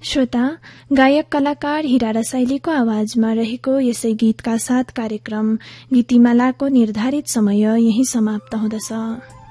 श्रोता, गायक कलाकार हीरा रसाइलीको आवाजमा रहेको यसै गीतका साथ कार्यक्रम गीतिमालाको निर्धारित समय यही समाप्त हुँदछ।